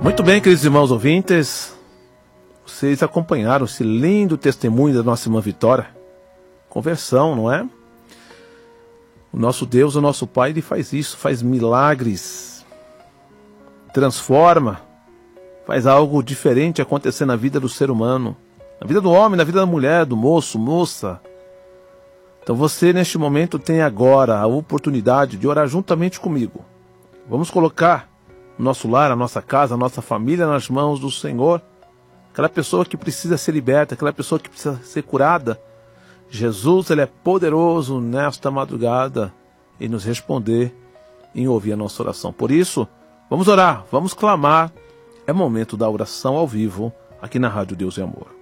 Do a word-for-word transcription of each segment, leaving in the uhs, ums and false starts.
Muito bem, queridos irmãos ouvintes, vocês acompanharam esse lindo testemunho da nossa irmã Vitória. Conversão, não é? O nosso Deus, o nosso Pai, Ele faz isso, faz milagres, transforma, faz algo diferente acontecer na vida do ser humano, na vida do homem, na vida da mulher, do moço, moça. Então você, neste momento, tem agora a oportunidade de orar juntamente comigo. Vamos colocar o nosso lar, a nossa casa, a nossa família nas mãos do Senhor. Aquela pessoa que precisa ser liberta, aquela pessoa que precisa ser curada. Jesus, Ele é poderoso nesta madrugada em nos responder, em ouvir a nossa oração. Por isso, vamos orar, vamos clamar. É momento da oração ao vivo, aqui na Rádio Deus e Amor.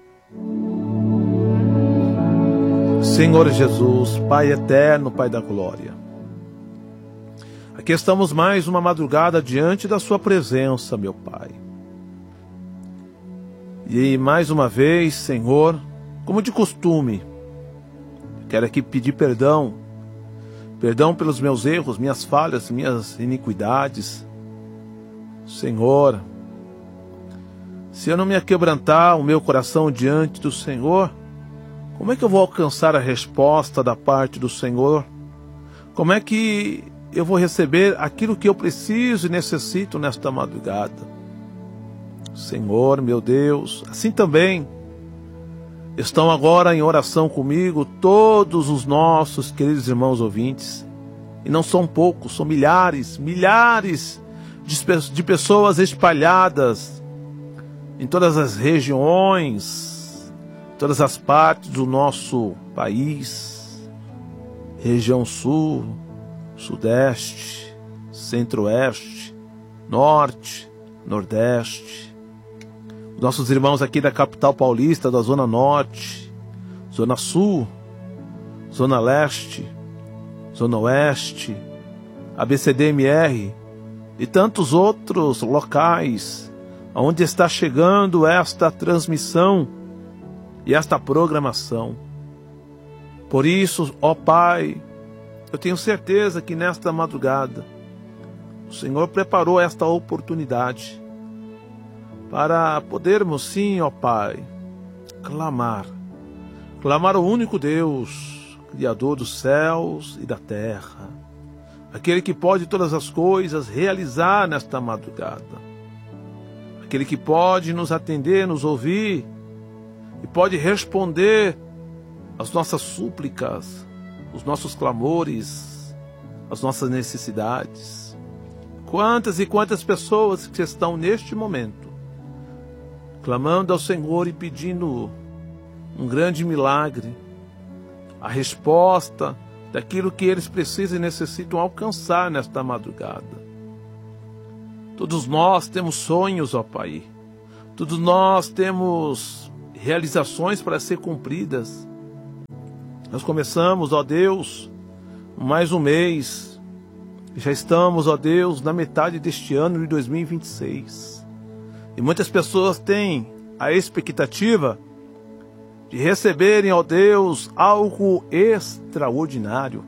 Senhor Jesus, Pai eterno, Pai da glória, aqui estamos mais uma madrugada diante da Sua presença, meu Pai. E mais uma vez, Senhor, como de costume, quero aqui pedir perdão, perdão pelos meus erros, minhas falhas, minhas iniquidades. Senhor, se eu não me aquebrantar o meu coração diante do Senhor, como é que eu vou alcançar a resposta da parte do Senhor? Como é que eu vou receber aquilo que eu preciso e necessito nesta madrugada? Senhor, meu Deus, assim também estão agora em oração comigo todos os nossos queridos irmãos ouvintes. E não são poucos, são milhares, milhares de, de pessoas espalhadas em todas as regiões, todas as partes do nosso país, região sul, sudeste, centro-oeste, norte, nordeste. Nossos irmãos aqui da capital paulista, da zona norte, zona sul, zona leste, zona oeste, A B C D M R e tantos outros locais onde está chegando esta transmissão e esta programação. Por isso, ó Pai, eu tenho certeza que nesta madrugada o Senhor preparou esta oportunidade para podermos sim, ó Pai, clamar, clamar o único Deus, Criador dos céus e da terra, aquele que pode todas as coisas realizar nesta madrugada, aquele que pode nos atender, nos ouvir e pode responder às nossas súplicas, os nossos clamores, as nossas necessidades. Quantas e quantas pessoas que estão neste momento clamando ao Senhor e pedindo um grande milagre, a resposta daquilo que eles precisam e necessitam alcançar nesta madrugada. Todos nós temos sonhos, ó Pai. Todos nós temos realizações para ser cumpridas. Nós começamos, ó Deus, mais um mês. Já estamos, ó Deus, na metade deste ano de dois mil e vinte e seis. E muitas pessoas têm a expectativa de receberem, ó Deus, algo extraordinário.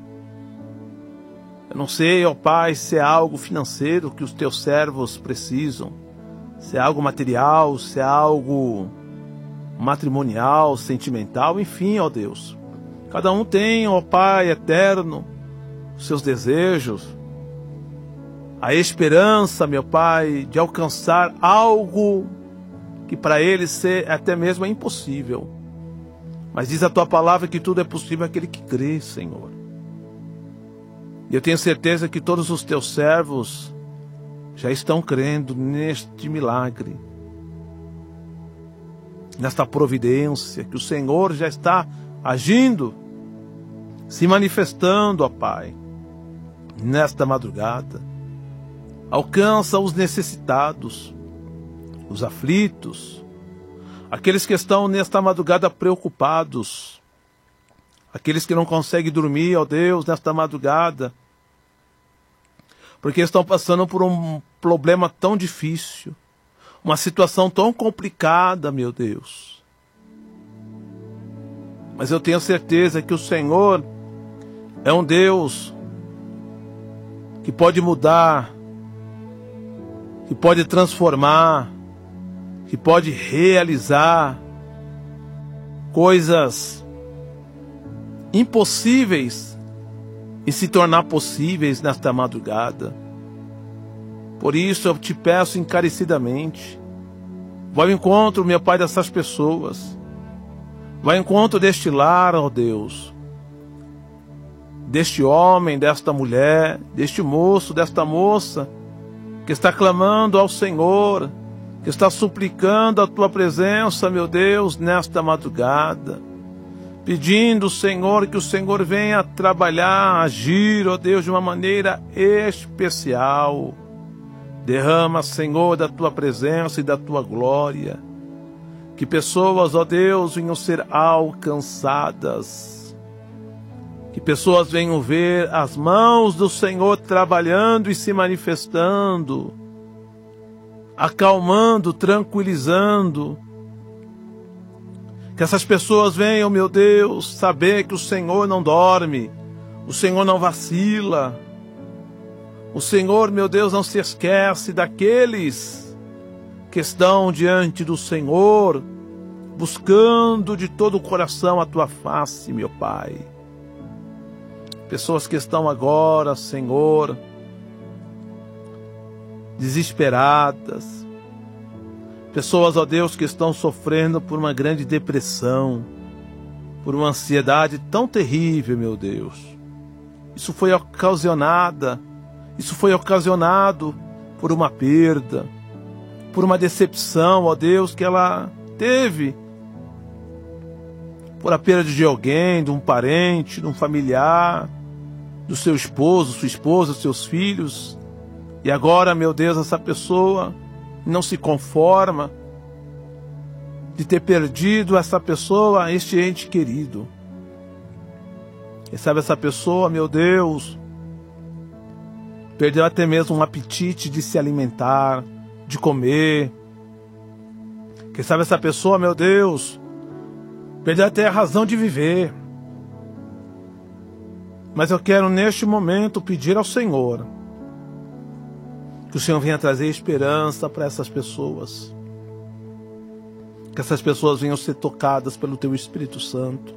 Eu não sei, ó Pai, se é algo financeiro que os teus servos precisam, se é algo material, se é algo matrimonial, sentimental, enfim, ó Deus. Cada um tem, ó Pai eterno, os seus desejos, a esperança, meu Pai, de alcançar algo que para eles ser até mesmo é impossível. Mas diz a Tua palavra que tudo é possível àquele que crê, Senhor. E eu tenho certeza que todos os Teus servos já estão crendo neste milagre, nesta providência, que o Senhor já está agindo, se manifestando, ó Pai, nesta madrugada. Alcança os necessitados, os aflitos, aqueles que estão nesta madrugada preocupados, aqueles que não conseguem dormir, ó Deus, nesta madrugada, porque estão passando por um problema tão difícil, uma situação tão complicada, meu Deus. Mas eu tenho certeza que o Senhor é um Deus que pode mudar que pode transformar, que pode realizar coisas impossíveis e se tornar possíveis nesta madrugada. Por isso eu te peço encarecidamente, vai ao encontro, meu Pai, dessas pessoas, vai ao encontro deste lar, ó Deus, deste homem, desta mulher, deste moço, desta moça, que está clamando ao Senhor, que está suplicando a Tua presença, meu Deus, nesta madrugada, pedindo, Senhor, que o Senhor venha trabalhar, agir, ó Deus, de uma maneira especial. Derrama, Senhor, da Tua presença e da Tua glória, que pessoas, ó Deus, venham ser alcançadas, que pessoas venham ver as mãos do Senhor trabalhando e se manifestando, acalmando, tranquilizando, que essas pessoas venham, meu Deus, saber que o Senhor não dorme, o Senhor não vacila, o Senhor, meu Deus, não se esquece daqueles que estão diante do Senhor, buscando de todo o coração a Tua face, meu Pai. Pessoas que estão agora, Senhor, desesperadas. Pessoas, ó Deus, que estão sofrendo por uma grande depressão, por uma ansiedade tão terrível, meu Deus. Isso foi ocasionada, isso foi ocasionado por uma perda, por uma decepção, ó Deus, que ela teve, por a perda de alguém, de um parente, de um familiar, do seu esposo, sua esposa, seus filhos. E agora, meu Deus, essa pessoa não se conforma de ter perdido essa pessoa, este ente querido. E sabe, essa pessoa, meu Deus, perdeu até mesmo um apetite de se alimentar, de comer. Quem sabe essa pessoa, meu Deus, perdeu até a razão de viver. Mas eu quero neste momento pedir ao Senhor que o Senhor venha trazer esperança para essas pessoas. Que essas pessoas venham ser tocadas pelo Teu Espírito Santo.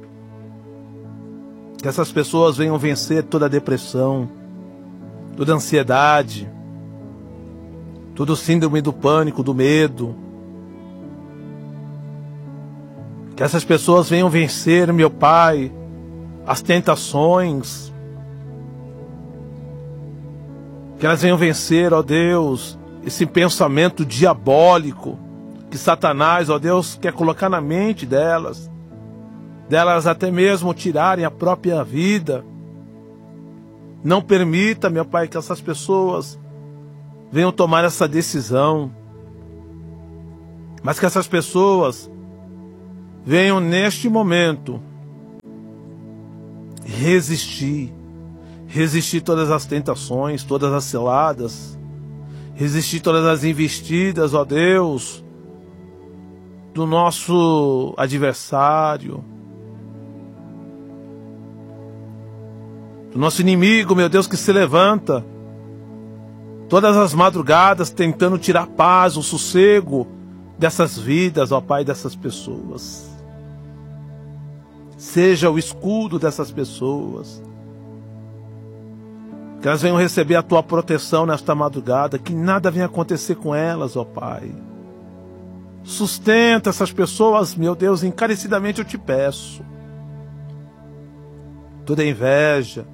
Que essas pessoas venham vencer toda a depressão, toda a ansiedade, todo o síndrome do pânico, do medo. Que essas pessoas venham vencer, meu Pai, as tentações. Que elas venham vencer, ó Deus, esse pensamento diabólico que Satanás, ó Deus, quer colocar na mente delas. Delas até mesmo tirarem a própria vida. Não permita, meu Pai, que essas pessoas venham tomar essa decisão. Mas que essas pessoas venham neste momento resistir. Resistir todas as tentações, todas as ciladas. Resistir todas as investidas, ó Deus, do nosso adversário. Do nosso inimigo, meu Deus, que se levanta todas as madrugadas tentando tirar paz, o sossego dessas vidas, ó Pai, dessas pessoas. Seja o escudo dessas pessoas. Que elas venham receber a Tua proteção nesta madrugada, que nada venha acontecer com elas, ó Pai. Sustenta essas pessoas, meu Deus, encarecidamente eu te peço. Toda inveja,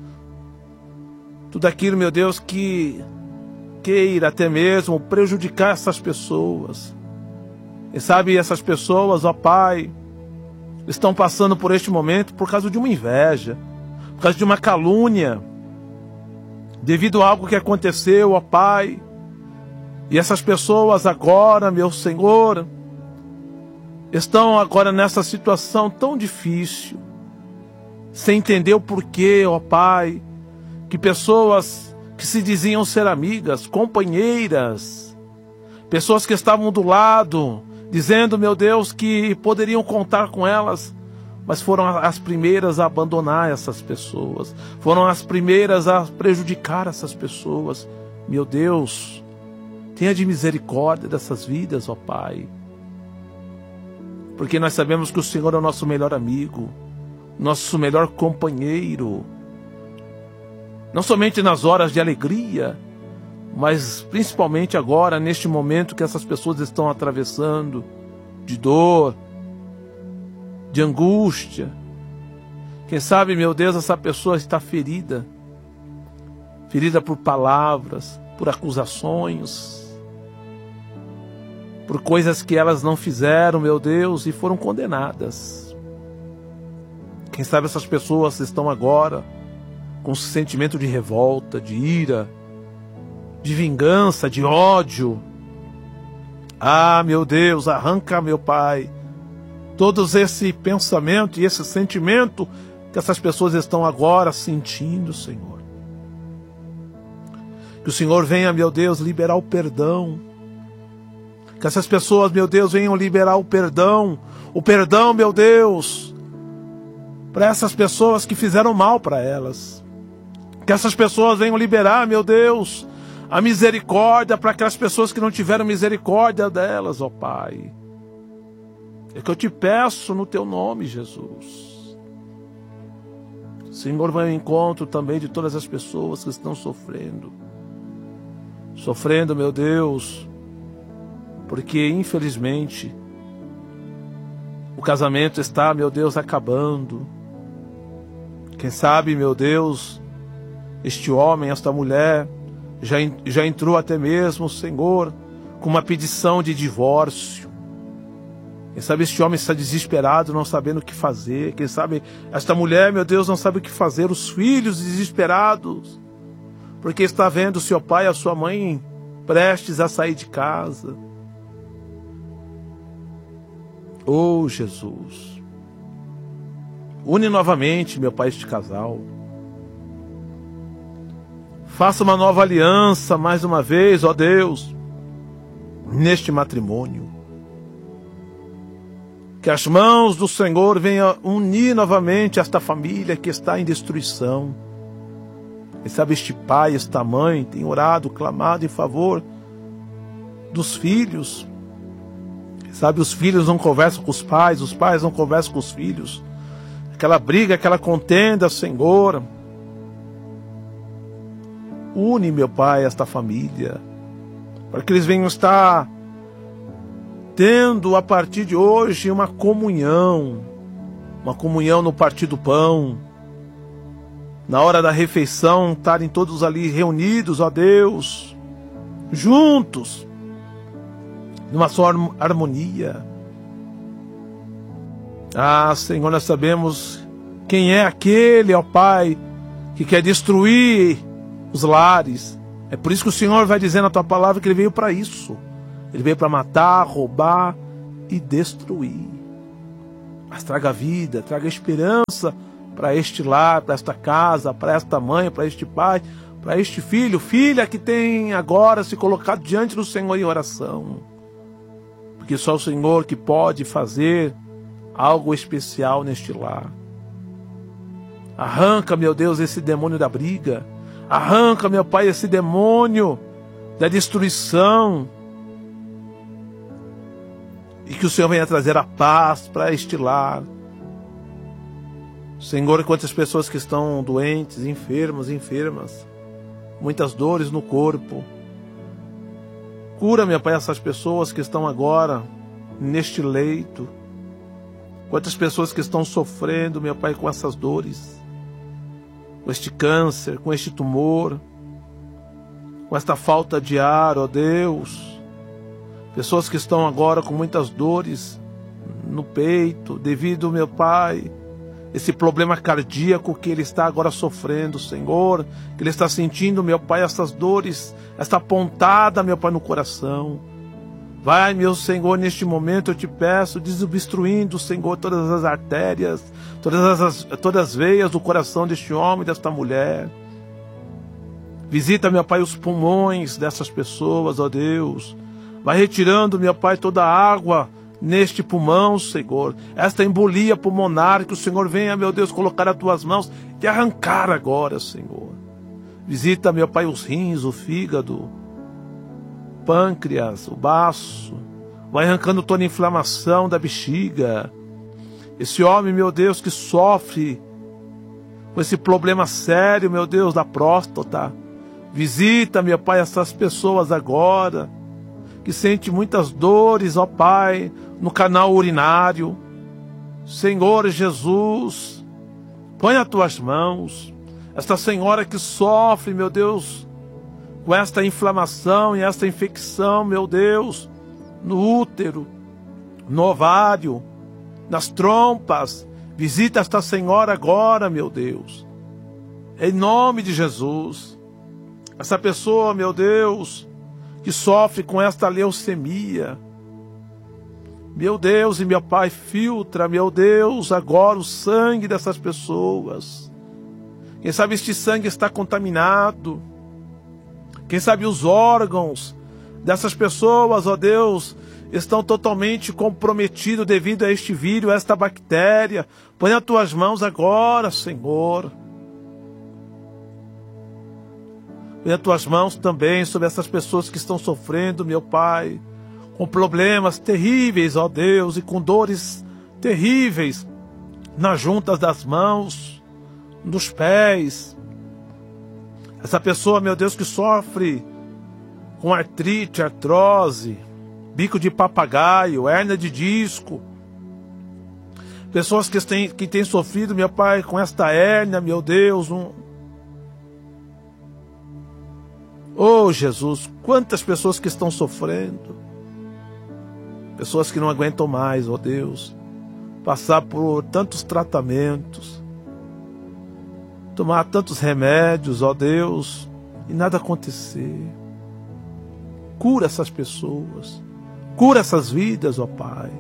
tudo aquilo, meu Deus, que queira até mesmo prejudicar essas pessoas. E sabe, essas pessoas, ó Pai, estão passando por este momento por causa de uma inveja, por causa de uma calúnia, devido a algo que aconteceu, ó Pai. E essas pessoas agora, meu Senhor, estão agora nessa situação tão difícil, sem entender o porquê, ó Pai, que pessoas que se diziam ser amigas, companheiras, pessoas que estavam do lado, dizendo, meu Deus, que poderiam contar com elas, mas foram as primeiras a abandonar essas pessoas, foram as primeiras a prejudicar essas pessoas. Meu Deus, Tenha de misericórdia dessas vidas, ó Pai. Porque nós sabemos que o Senhor é o nosso melhor amigo, nosso melhor companheiro. Não somente nas horas de alegria, mas principalmente agora, neste momento que essas pessoas estão atravessando, de dor, de angústia. Quem sabe, meu Deus, essa pessoa está ferida, ferida por palavras, por acusações, por coisas que elas não fizeram, meu Deus, e foram condenadas. Quem sabe essas pessoas estão agora com sentimento de revolta, de ira, de vingança, de ódio. Ah, meu Deus, arranca, meu Pai, todos esse pensamento e esse sentimento que essas pessoas estão agora sentindo, Senhor. Que o Senhor venha, meu Deus, liberar o perdão. Que essas pessoas, meu Deus, venham liberar o perdão. O perdão, meu Deus, para essas pessoas que fizeram mal para elas. Que essas pessoas venham liberar, meu Deus, a misericórdia para aquelas pessoas que não tiveram misericórdia delas, ó Pai. É que eu te peço no teu nome, Jesus. Senhor, vai ao encontro também de todas as pessoas que estão sofrendo. Sofrendo, meu Deus, porque infelizmente o casamento está, meu Deus, acabando. Quem sabe, meu Deus, este homem, esta mulher, já, já entrou até mesmo, Senhor, com uma petição de divórcio. Quem sabe este homem está desesperado, não sabendo o que fazer. Quem sabe esta mulher, meu Deus, não sabe o que fazer. Os filhos desesperados, porque está vendo seu pai e a sua mãe prestes a sair de casa. Oh, Jesus, une novamente, meu Pai, este casal. Faça uma nova aliança, mais uma vez, ó Deus, neste matrimônio. Que as mãos do Senhor venham unir novamente esta família que está em destruição. Quem sabe este pai, esta mãe tem orado, clamado em favor dos filhos. Quem sabe os filhos não conversam com os pais, os pais não conversam com os filhos. Aquela briga, aquela contenda, Senhor. Une, meu Pai, esta família, para que eles venham estar tendo a partir de hoje uma comunhão, uma comunhão no partir do pão, na hora da refeição, estarem todos ali reunidos, ó Deus, juntos, numa só harmonia. Ah, Senhor, nós sabemos quem é aquele, ó Pai, que quer destruir os lares. É por isso que o Senhor vai dizer na tua palavra que Ele veio para isso. Ele veio para matar, roubar e destruir. Mas traga vida, traga esperança para este lar, para esta casa, para esta mãe, para este pai, para este filho, filha que tem agora se colocado diante do Senhor em oração. Porque só o Senhor que pode fazer algo especial neste lar. Arranca, meu Deus, esse demônio da briga. Arranca, meu Pai, esse demônio da destruição. E que o Senhor venha trazer a paz para este lar. Senhor, quantas pessoas que estão doentes, enfermas, enfermas, muitas dores no corpo. Cura, meu Pai, essas pessoas que estão agora neste leito. Quantas pessoas que estão sofrendo, meu Pai, com essas dores, com este câncer, com este tumor, com esta falta de ar, ó Deus. Pessoas que estão agora com muitas dores no peito, devido, meu Pai, esse problema cardíaco que ele está agora sofrendo, Senhor, que ele está sentindo, meu Pai, essas dores, essa pontada, meu Pai, no coração. Vai, meu Senhor, neste momento eu te peço, desobstruindo, Senhor, todas as artérias, todas as, todas as veias do coração deste homem, desta mulher. Visita, meu Pai, os pulmões dessas pessoas, ó Deus. Vai retirando, meu Pai, toda a água neste pulmão, Senhor. Esta embolia pulmonar que o Senhor venha, meu Deus, colocar as tuas mãos e arrancar agora, Senhor. Visita, meu Pai, os rins, o fígado. pâncreas, o baço, vai arrancando toda a inflamação da bexiga. Esse homem, meu Deus, que sofre com esse problema sério, meu Deus, da próstata. Visita, meu Pai, essas pessoas agora, que sente muitas dores, ó Pai, no canal urinário. Senhor Jesus, põe as tuas mãos. Esta senhora que sofre, meu Deus, com esta inflamação e esta infecção, meu Deus, no útero, no ovário, nas trompas. Visita esta senhora agora, meu Deus. Em nome de Jesus. Essa pessoa, meu Deus, que sofre com esta leucemia. Meu Deus e meu Pai, filtra, meu Deus, agora o sangue dessas pessoas. Quem sabe este sangue está contaminado. Quem sabe os órgãos dessas pessoas, ó Deus, estão totalmente comprometidos devido a este vírus, a esta bactéria. Põe as tuas mãos agora, Senhor. Põe as tuas mãos também sobre essas pessoas que estão sofrendo, meu Pai, com problemas terríveis, ó Deus, e com dores terríveis nas juntas das mãos, nos pés. Essa pessoa, meu Deus, que sofre com artrite, artrose, bico de papagaio, hérnia de disco. Pessoas que têm, que têm sofrido, meu Pai, com esta hérnia, meu Deus. Um... Oh, Jesus, quantas pessoas que estão sofrendo. Pessoas que não aguentam mais, ó Deus, passar por tantos tratamentos, tomar tantos remédios, ó Deus, e nada acontecer. Cura essas pessoas. Cura essas vidas, ó Pai.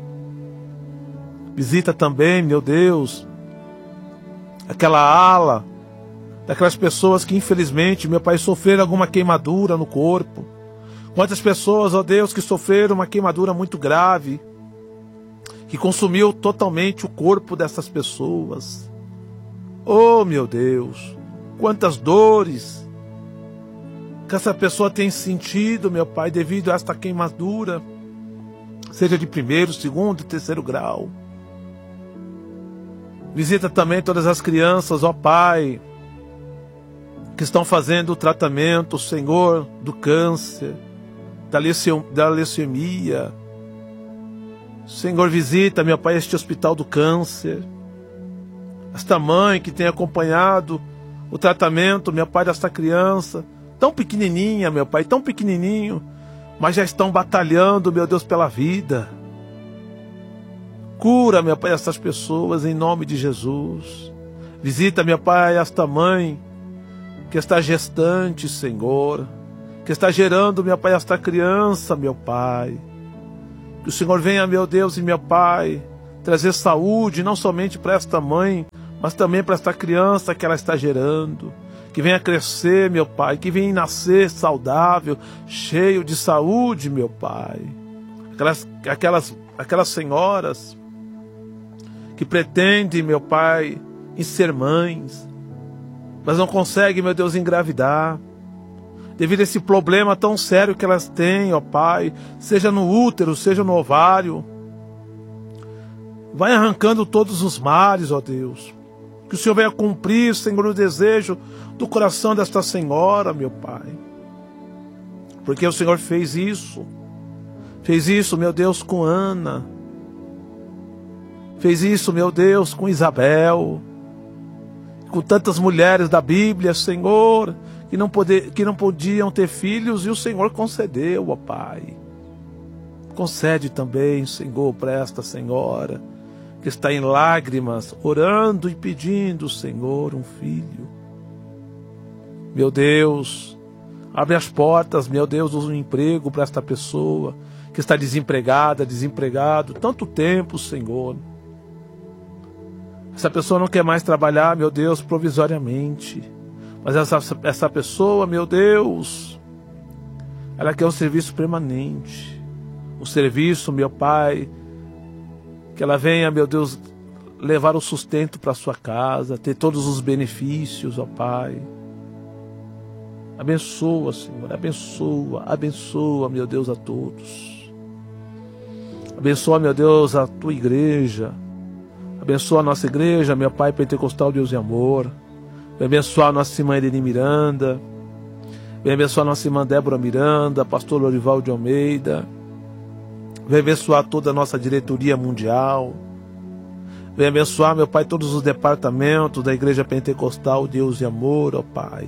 Visita também, meu Deus, aquela ala daquelas pessoas que infelizmente, meu Pai, sofreram alguma queimadura no corpo. Quantas pessoas, ó Deus, que sofreram uma queimadura muito grave, que consumiu totalmente o corpo dessas pessoas. Oh, meu Deus, quantas dores que essa pessoa tem sentido, meu Pai, devido a esta queimadura, seja de primeiro, segundo, terceiro grau. Visita também todas as crianças, ó Pai, que estão fazendo o tratamento, Senhor, do câncer, da leucemia. Senhor, visita, meu Pai, este hospital do câncer. Esta mãe que tem acompanhado o tratamento, meu Pai, desta criança, tão pequenininha, meu Pai, tão pequenininho, mas já estão batalhando, meu Deus, pela vida. Cura, meu Pai, essas pessoas em nome de Jesus. Visita, meu Pai, esta mãe que está gestante, Senhor, que está gerando, meu Pai, esta criança, meu Pai. Que o Senhor venha, meu Deus e meu Pai, trazer saúde, não somente para esta mãe, mas também para esta criança que ela está gerando. Que venha crescer, meu Pai, que venha nascer saudável, cheio de saúde, meu Pai. Aquelas, aquelas, aquelas senhoras que pretendem, meu Pai, em ser mães, mas não conseguem, meu Deus, engravidar, devido a esse problema tão sério que elas têm, ó Pai, seja no útero, seja no ovário. Vai arrancando todos os males, ó Deus. Que o Senhor venha cumprir, Senhor, o desejo do coração desta senhora, meu Pai. Porque o Senhor fez isso. Fez isso, meu Deus, com Ana. Fez isso, meu Deus, com Isabel. Com tantas mulheres da Bíblia, Senhor, que não, poder, que não podiam ter filhos, e o Senhor concedeu, ó Pai. Concede também, Senhor, para esta senhora, que está em lágrimas, orando e pedindo, Senhor, um filho. Meu Deus, abre as portas, meu Deus, do emprego para esta pessoa, que está desempregada, desempregado, tanto tempo, Senhor. Essa pessoa não quer mais trabalhar, meu Deus, provisoriamente. Mas essa, essa pessoa, meu Deus, ela quer um serviço permanente. Um serviço, meu Pai, que ela venha, meu Deus, levar o sustento para sua casa, ter todos os benefícios, ó Pai. Abençoa, Senhor, abençoa, abençoa, meu Deus, a todos. Abençoa, meu Deus, a tua igreja. Abençoa a nossa igreja, meu Pai Pentecostal, Deus e amor. Vem abençoar a nossa irmã Irene Miranda. Vem abençoar a nossa irmã Débora Miranda, pastor Lorival de Almeida. Vem abençoar toda a nossa diretoria mundial. Vem abençoar, meu Pai, todos os departamentos da Igreja Pentecostal, Deus e amor, ó Pai.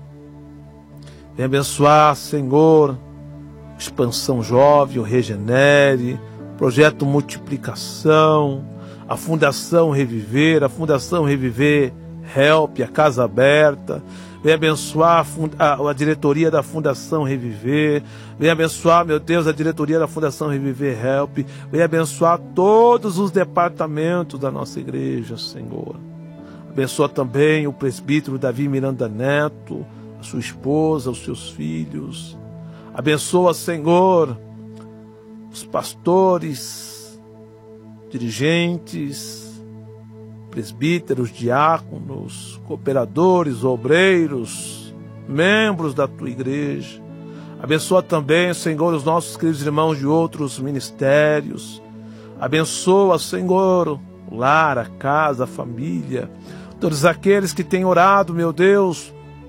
Vem abençoar, Senhor, Expansão Jovem, o Regenere, Projeto Multiplicação, a Fundação Reviver, a Fundação Reviver Help, a Casa Aberta. Vem abençoar a, a, a diretoria da Fundação Reviver. Vem abençoar, meu Deus, a diretoria da Fundação Reviver Help. Vem abençoar todos os departamentos da nossa igreja, Senhor. Abençoa também o presbítero Davi Miranda Neto, a sua esposa, os seus filhos. Abençoa, Senhor, os pastores, dirigentes, presbíteros, diáconos, cooperadores, obreiros, membros da tua igreja. Abençoa também, Senhor, os nossos queridos irmãos de outros ministérios. Abençoa, Senhor, o lar, a casa, a família, todos aqueles que têm orado, meu Deus,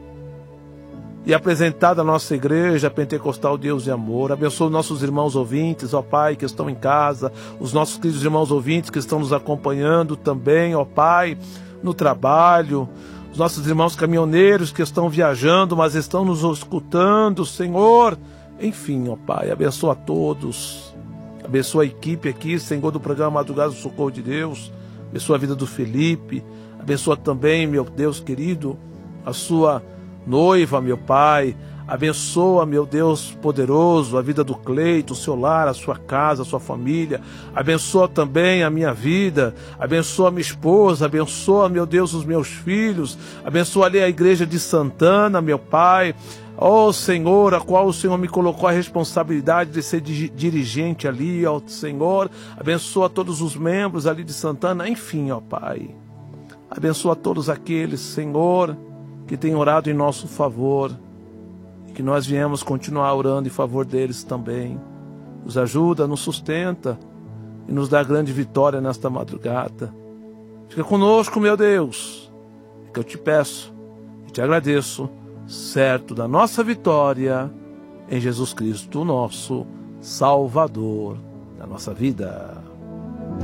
e apresentado a nossa igreja Pentecostal Deus e Amor. Abençoa os nossos irmãos ouvintes, ó Pai, que estão em casa, os nossos queridos irmãos ouvintes que estão nos acompanhando também, ó Pai, no trabalho, os nossos irmãos caminhoneiros que estão viajando, mas estão nos escutando, Senhor. Enfim, ó Pai, abençoa a todos. Abençoa a equipe aqui, Senhor, do programa Madrugada do Socorro de Deus. Abençoa a vida do Felipe. Abençoa também, meu Deus querido, a sua noiva, meu Pai. Abençoa, meu Deus poderoso, a vida do Cleito, o seu lar, a sua casa, a sua família. Abençoa também a minha vida. Abençoa a minha esposa. Abençoa, meu Deus, os meus filhos. Abençoa ali a igreja de Santana, meu Pai. Ó Senhor, a qual o Senhor me colocou a responsabilidade de ser dirigente ali, ó Senhor. Abençoa todos os membros ali de Santana. Enfim, ó Pai. Abençoa todos aqueles, Senhor, que têm orado em nosso favor. Que nós viemos continuar orando em favor deles também. Nos ajuda, nos sustenta e nos dá grande vitória nesta madrugada. Fica conosco, meu Deus, que eu te peço e te agradeço, certo da nossa vitória em Jesus Cristo, nosso Salvador da nossa vida.